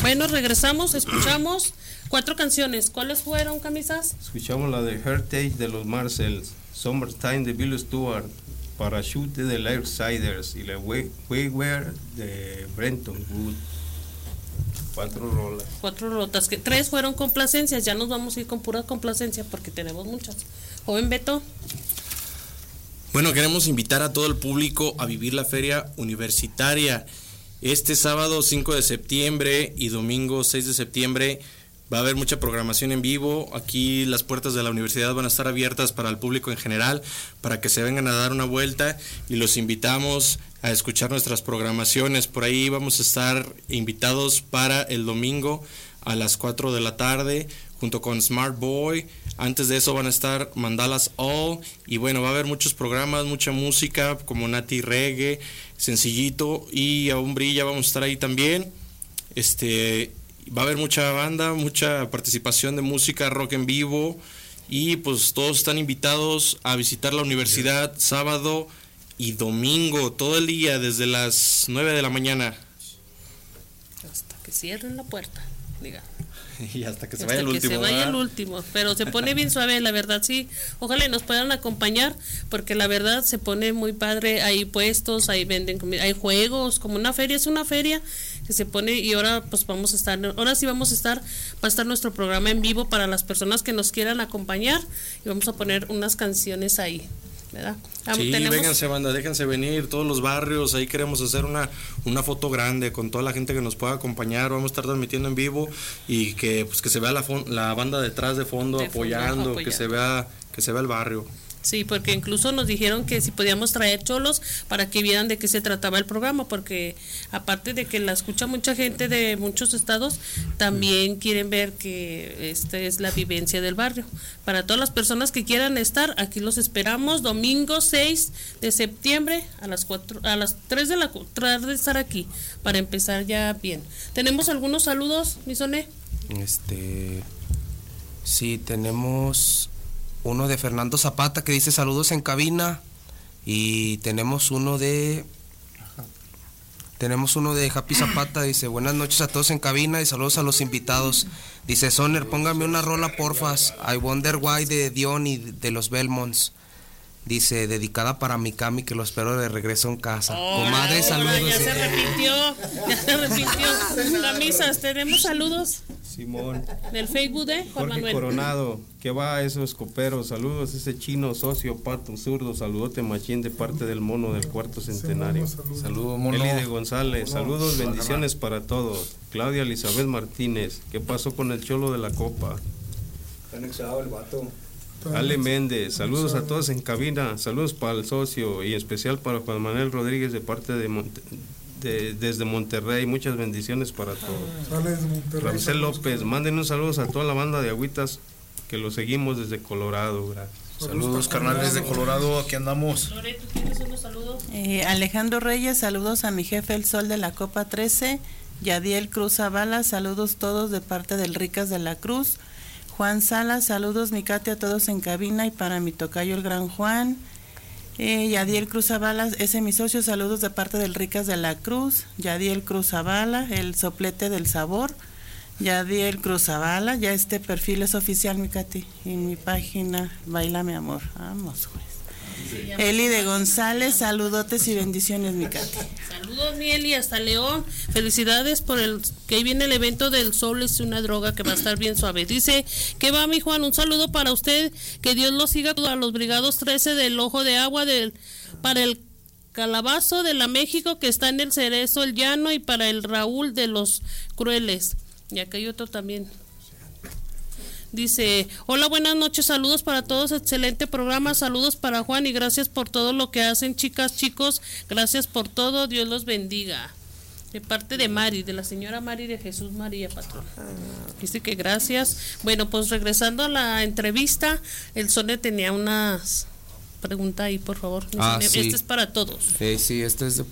Bueno, regresamos, escuchamos 4 canciones. ¿Cuáles fueron, Camisas? Escuchamos la de Heritage de los Marcells, Summertime de Bill Stewart, Parachute de Lakesiders y la Wayward de Brenton Wood. 4 rolas. 4 rotas, que 3 fueron complacencias. Ya nos vamos a ir con pura complacencia porque tenemos muchas. Joven Beto. Bueno, queremos invitar a todo el público a vivir la feria universitaria. Este sábado 5 de septiembre y domingo 6 de septiembre va a haber mucha programación en vivo. Aquí las puertas de la universidad van a estar abiertas para el público en general, para que se vengan a dar una vuelta, y los invitamos a escuchar nuestras programaciones. Por ahí vamos a estar invitados para el domingo a las 4 de la tarde junto con Smart Boy. Antes de eso van a estar Mandalas All, y bueno, va a haber muchos programas, mucha música como Nati Reggae, Sencillito y Aún Brilla, vamos a estar ahí también. Va a haber mucha banda, mucha participación de música, rock en vivo, y pues todos están invitados a visitar la universidad sábado y domingo, todo el día, desde las 9 de la mañana. Hasta que cierren la puerta, diga. Y hasta que se vaya el último. Que se vaya el último, pero se pone bien suave, la verdad, sí. Ojalá nos puedan acompañar, porque la verdad se pone muy padre. Hay puestos, ahí venden comida, hay juegos, como una feria, es una feria que se pone. Y ahora pues va a estar nuestro programa en vivo para las personas que nos quieran acompañar, y vamos a poner unas canciones ahí, ¿verdad? Sí, vénganse, banda, déjense venir, todos los barrios. Ahí queremos hacer una foto grande con toda la gente que nos pueda acompañar. Vamos a estar transmitiendo en vivo, y que se vea la banda detrás de fondo, apoyando, que se vea el barrio. Sí, porque incluso nos dijeron que si podíamos traer cholos para que vieran de qué se trataba el programa, porque aparte de que la escucha mucha gente de muchos estados, también quieren ver que esta es la vivencia del barrio. Para todas las personas que quieran estar, aquí los esperamos domingo 6 de septiembre a las 3 de la tarde estar aquí para empezar ya bien. ¿Tenemos algunos saludos, Misone? Sí, tenemos uno de Fernando Zapata que dice saludos en cabina, y tenemos uno de Happy Zapata, dice buenas noches a todos en cabina y saludos a los invitados. Dice Soner, póngame una rola porfas, I Wonder Why de Dion y de los Belmonts. Dice, dedicada para mi Cami, que lo espero de regreso en casa. Comadre, saludos. Ya se arrepintió. Camisas, ¿tenemos saludos? Simón. Del Facebook de Juan Jorge Manuel Coronado, que va a esos coperos. Saludos, ese chino socio, pato zurdo. Saludote machín de parte del mono del cuarto centenario. Saludos, mono. Eli de González, saludos, bendiciones para todos. Claudia Elizabeth Martínez, ¿qué pasó con el cholo de la copa? Está anexado el vato. Ale Méndez, saludos a todos en cabina, saludos para el socio y en especial para Juan Manuel Rodríguez de parte desde Monterrey, muchas bendiciones para todos. Ramsel López, manden un saludo a toda la banda de Agüitas que lo seguimos desde Colorado, gracias. Saludos carnales de Colorado, aquí andamos. Lore, ¿tú tienes unos saludos? Alejandro Reyes, saludos a mi jefe el Sol de la Copa 13, Yadiel Cruz Zavala, saludos todos de parte del Ricas de la Cruz. Juan Salas, saludos mi Katy a todos en cabina y para mi tocayo el Gran Juan. Yadiel Cruz Zavala, ese es mi socio, saludos de parte del Ricas de la Cruz. Yadiel Cruz Zavala, el soplete del sabor. Yadiel Cruz Zavala, ya este perfil es oficial mi Katy, en mi página Baila mi amor. Vamos, pues. Eli de González, saludotes y bendiciones mi Katy. Saludos mi Eli, hasta León. Felicidades por que ahí viene el evento del Sol es una droga, que va a estar bien suave. Dice, ¿qué va mi Juan? Un saludo para usted, que Dios lo siga a los brigados 13 del Ojo de Agua, para el Calabazo de la México que está en el Cerezo, el Llano, y para el Raúl de los Crueles. Y acá hay otro también. Dice, hola, buenas noches, saludos para todos, excelente programa, saludos para Juan y gracias por todo lo que hacen, chicas, chicos, gracias por todo, Dios los bendiga. De parte de Mari, de la señora Mari de Jesús María, patrón. Dice que gracias. Bueno, pues regresando a la entrevista, el Sone tenía unas preguntas ahí, por favor. Sí. Este es para todos. Sí, este es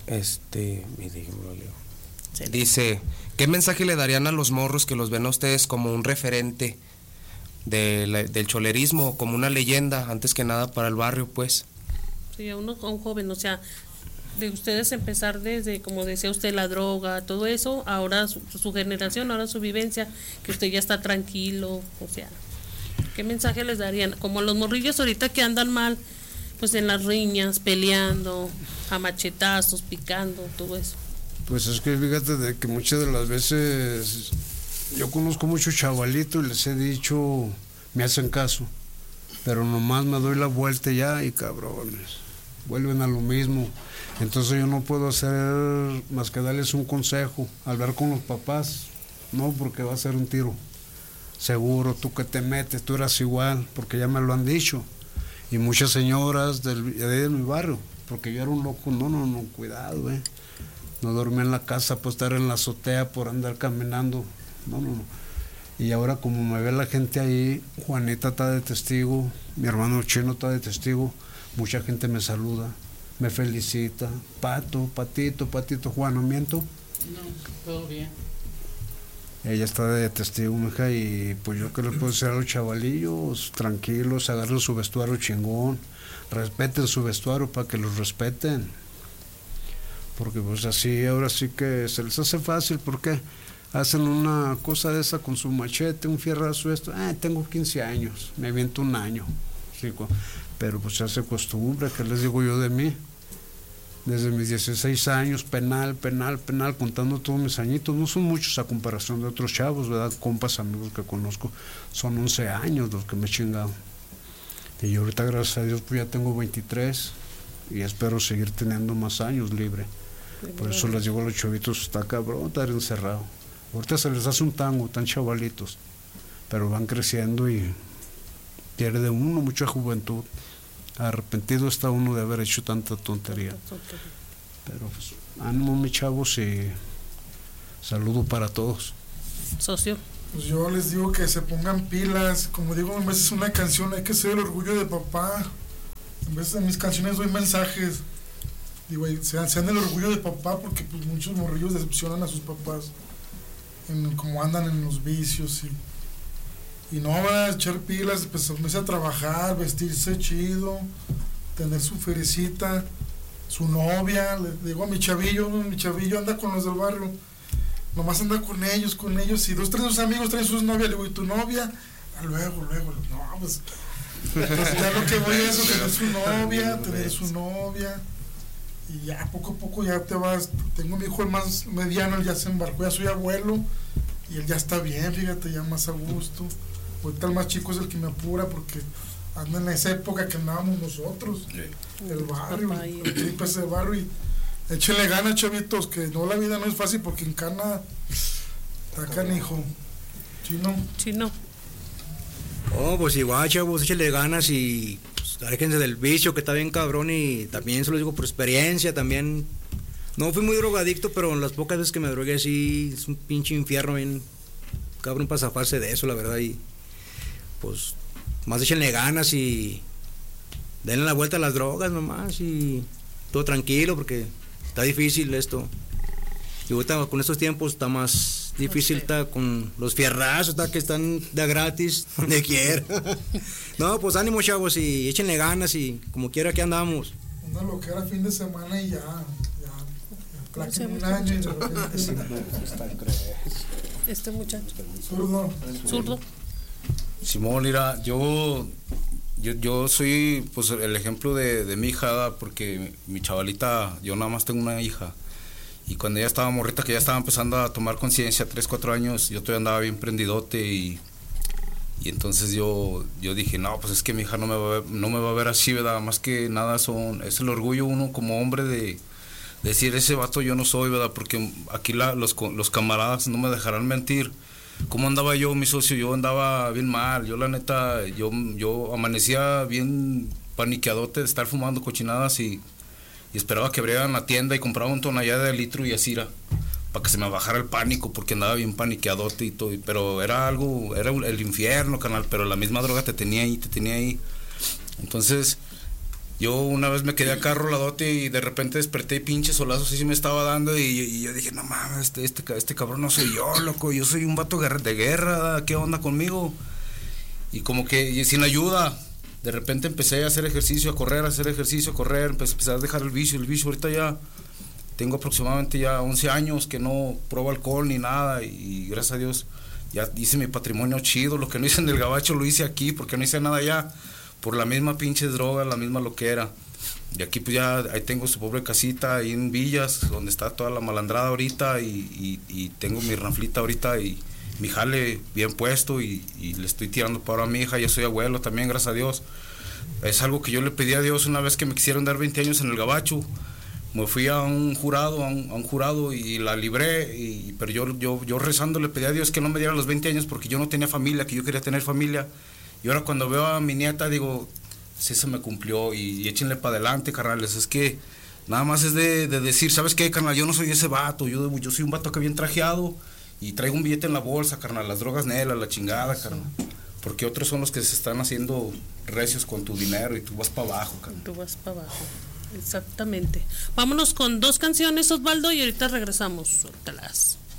Dice, ¿qué mensaje le darían a los morros que los ven a ustedes como un referente del cholerismo, como una leyenda, antes que nada para el barrio, pues? Sí, a un joven, o sea, de ustedes empezar desde, como decía usted, la droga, todo eso, ahora su generación, ahora su vivencia, que usted ya está tranquilo, o sea, ¿qué mensaje les darían? Como los morrillos ahorita que andan mal, pues en las riñas, peleando, a machetazos, picando, todo eso. Pues es que fíjate de que muchas de las veces yo conozco muchos chavalitos y les he dicho, me hacen caso, pero nomás me doy la vuelta ya y cabrones, vuelven a lo mismo. Entonces yo no puedo hacer más que darles un consejo, hablar con los papás, no, porque va a ser un tiro. Seguro, tú que te metes, tú eras igual, porque ya me lo han dicho. Y muchas señoras de mi barrio, porque yo era un loco, no, cuidado, no dormía en la casa por estar en la azotea, por andar caminando, no. Y ahora como me ve la gente ahí, Juanita está de testigo, mi hermano Chino está de testigo, mucha gente me saluda, me felicita, Patito, Juan, ¿no miento? No, todo bien. Ella está de testigo, mija, y pues yo que les puedo decir a los chavalillos, tranquilos, agarren su vestuario chingón, respeten su vestuario para que los respeten, porque pues así, ahora sí que se les hace fácil, porque hacen una cosa de esa con su machete, un fierrazo, esto, tengo 15 años, me aviento un año, ¿sí? Pero pues se hace costumbre, ¿qué les digo yo de mí? Desde mis 16 años, penal, contando todos mis añitos, no son muchos a comparación de otros chavos, ¿verdad? Compas, amigos que conozco, son 11 años los que me he chingado. Y yo ahorita, gracias a Dios, pues ya tengo 23 y espero seguir teniendo más años libre. Por eso les digo a los chavitos, está cabrón estar encerrado. Ahorita se les hace un tango, tan chavalitos, pero van creciendo y pierde uno mucha juventud. Arrepentido está uno de haber hecho tanta tontería. Pero pues, ánimo mis chavos y saludo para todos. Socio. Pues yo les digo que se pongan pilas, como digo, en veces una canción hay que ser el orgullo de papá. En veces en mis canciones doy mensajes, digo, sean el orgullo de papá, porque pues muchos morrillos decepcionan a sus papás en cómo andan en los vicios y no van a echar pilas, pues ponerse a trabajar, vestirse chido, tener su ferecita, su novia. Le digo a mi chavillo anda con los del barrio, nomás anda con ellos, y 2, 3 de sus amigos traen sus novias. Le digo, ¿y tu novia? Luego, no, pues entonces ya lo que voy es eso, tener su novia, y ya poco a poco ya te vas. Tengo mi hijo el más mediano, él ya se embarcó, ya soy abuelo, y él ya está bien, fíjate, ya más a gusto. Ahorita el más chico es el que me apura porque anda en esa época que andábamos nosotros, el barrio, el tripe ese barrio, y échenle ganas, chavitos, que no, la vida no es fácil porque en Cana está canijo. Chino. Oh, pues igual, chavos, échenle ganas y pues, aléjense del vicio que está bien cabrón, y también se lo digo por experiencia, también no fui muy drogadicto, pero las pocas veces que me drogué sí es un pinche infierno bien cabrón para zafarse de eso, la verdad. Y pues más échenle ganas y denle la vuelta a las drogas nomás y todo tranquilo, porque está difícil esto. Y ahorita con estos tiempos está más difícil, está con los fierrazos, está que están de gratis, donde quiera. No, pues ánimo, chavos, y échenle ganas y como quiera que andamos. Una lo que era fin de semana y ya claquen un año y de repente... Este muchacho. Zurdo. Simón, mira, yo soy pues el ejemplo de mi hija, porque mi chavalita, yo nada más tengo una hija, y cuando ella estaba morrita, que ya estaba empezando a tomar conciencia, 3, 4 años, yo todavía andaba bien prendidote, y entonces yo dije, no, pues es que mi hija no me va a ver así, ¿verdad? Más que nada es el orgullo uno como hombre de decir, ese vato yo no soy, ¿verdad? Porque aquí los camaradas no me dejarán mentir. ¿Cómo andaba yo, mi socio? Yo andaba bien mal, yo la neta, yo amanecía bien paniqueadote de estar fumando cochinadas y esperaba que abrieran la tienda y compraba un tonallada de litro y así para que se me bajara el pánico, porque andaba bien paniqueadote y todo, pero era el infierno, carnal, pero la misma droga te tenía ahí. Entonces yo una vez me quedé acá roladote y de repente desperté y pinche solazo así me estaba dando, y yo dije, no mames, este cabrón no soy yo, loco, yo soy un vato de guerra, ¿qué onda conmigo? Y como que sin ayuda, de repente empecé a hacer ejercicio, a correr, empecé a dejar el vicio. Ahorita ya tengo aproximadamente ya 11 años que no pruebo alcohol ni nada, y gracias a Dios ya hice mi patrimonio chido. Lo que no hice en el Gabacho lo hice aquí, porque no hice nada allá por la misma pinche droga, la misma loquera. Y aquí pues ya ahí tengo su pobre casita ahí en Villas, donde está toda la malandrada ahorita, y tengo mi ranflita ahorita y mi jale bien puesto, y le estoy tirando para a mi hija. Ya soy abuelo también, gracias a Dios. Es algo que yo le pedí a Dios una vez que me quisieron dar 20 años en el Gabacho. Me fui a un jurado, y la libré, pero yo rezando le pedí a Dios que no me diera los 20 años porque yo no tenía familia, que yo quería tener familia. Y ahora cuando veo a mi nieta digo, sí se me cumplió, y échenle para adelante, carnales. Es que nada más es de decir, ¿sabes qué, carnal? Yo no soy ese vato, yo soy un vato que bien trajeado y traigo un billete en la bolsa, carnal. Las drogas nelas, la chingada, carnal. Porque otros son los que se están haciendo recios con tu dinero y tú vas para abajo, carnal. Tú vas para abajo. Exactamente. Vámonos con 2 canciones, Osvaldo, y ahorita regresamos. Suéltalas.